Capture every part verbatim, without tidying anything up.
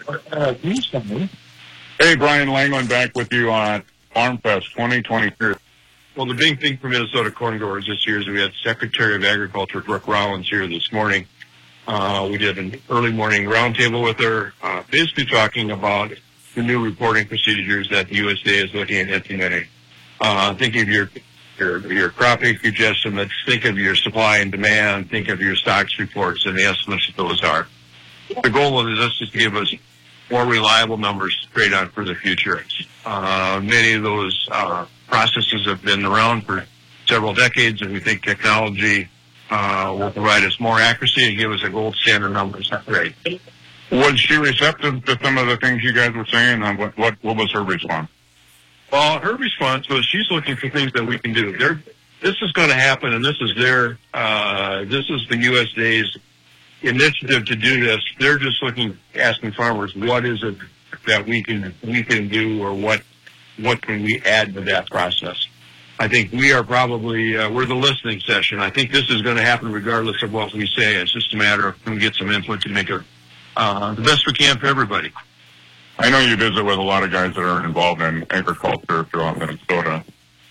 Uh, hey, Brian Langland back with you on Farm Fest twenty twenty-two. Well, the big thing for Minnesota corn growers this year is we had Secretary of Agriculture Brooke Rollins here this morning. Uh, we did an early morning roundtable with her, uh, basically talking about the new reporting procedures that the U S D A is looking at implementing. Uh, think of your, your, your crop acreage estimates, think of your supply and demand, think of your stocks reports and the estimates that those are. The goal of this is to give us more reliable numbers to trade on for the future. Uh, many of those, uh, processes have been around for several decades, and we think technology uh, will provide us more accuracy and give us a gold standard numbers. That's great. Was she receptive to some of the things you guys were saying? And what, what, what was her response? Well, her response was she's looking for things that we can do. They're, this is going to happen, and this is their, uh, this is the U S D A's initiative to do this. They're just looking, asking farmers, what is it that we can we can do, or what what can we add to that process? I think we are probably, uh, we're the listening session. I think this is going to happen regardless of what we say. It's just a matter of can we get some input to make it uh, the best we can for everybody. I know you visit with a lot of guys that are involved in agriculture throughout Minnesota.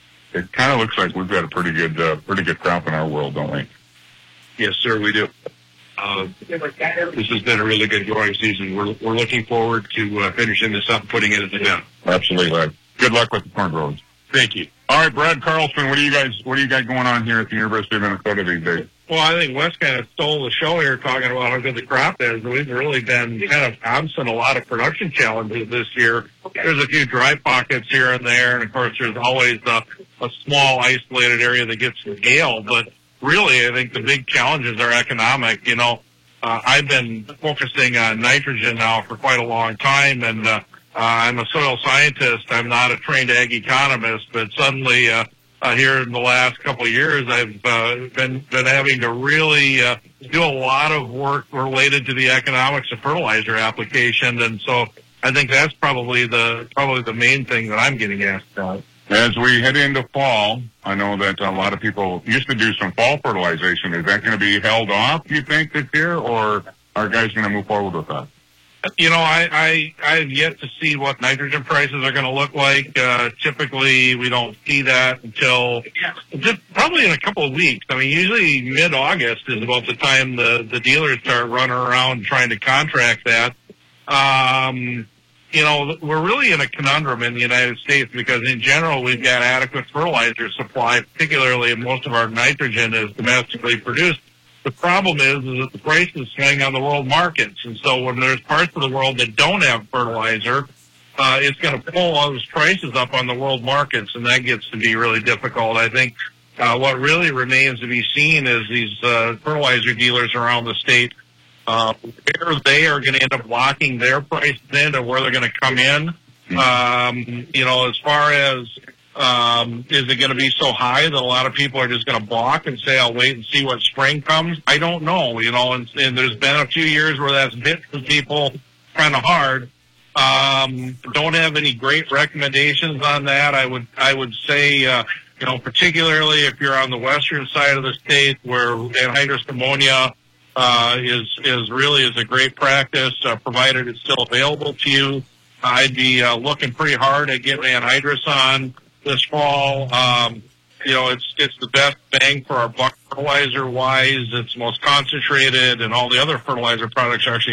It kind of looks like we've got a pretty good, uh, pretty good crop in our world, don't we? Yes, sir, we do. Uh, this has been a really good growing season. We're, we're looking forward to uh, finishing this up and putting it at the end. Absolutely. Good luck with the corn growers. Thank you. All right, Brad Carlson, what do you guys what do you got going on here at the University of Minnesota these days? Well, I think Wes kind of stole the show here talking about how good the crop is. We've really been kind of absent a lot of production challenges this year. There's a few dry pockets here and there, and of course there's always a, a small isolated area that gets nailed. But really, I think the big challenges are economic. You know, uh, I've been focusing on nitrogen now for quite a long time, and uh, Uh, I'm a soil scientist. I'm not a trained ag economist, but suddenly, uh, uh, here in the last couple of years, I've, uh, been, been having to really, uh, do a lot of work related to the economics of fertilizer application. And so I think that's probably the, probably the main thing that I'm getting asked about. As we head into fall, I know that a lot of people used to do some fall fertilization. Is that going to be held off, you think, this year, or are guys going to move forward with that? You know, I, I, I've yet to see what nitrogen prices are going to look like. Uh, typically, we don't see that until just probably in a couple of weeks. I mean, usually mid-August is about the time the, the dealers start running around trying to contract that. Um, you know, we're really in a conundrum in the United States because in general, we've got adequate fertilizer supply, particularly if most of our nitrogen is domestically produced. The problem is, is that the prices swing on the world markets. And so when there's parts of the world that don't have fertilizer, uh, it's going to pull those prices up on the world markets, and that gets to be really difficult. I think uh, what really remains to be seen is these uh, fertilizer dealers around the state, uh, where they are going to end up locking their prices in and where they're going to come in. Um, you know, as far as Um, is it going to be so high that a lot of people are just going to balk and say, I'll wait and see what spring comes? I don't know, you know, and, and there's been a few years where that's hit for people kind of hard. Um, don't have any great recommendations on that. I would, I would say, uh, you know, particularly if you're on the western side of the state where anhydrous ammonia, uh, is, is really is a great practice, uh, provided it's still available to you. I'd be, uh, looking pretty hard at getting anhydrous on this fall. Um, you know, it's it's the best bang for our buck fertilizer wise. It's most concentrated, and all the other fertilizer products are actually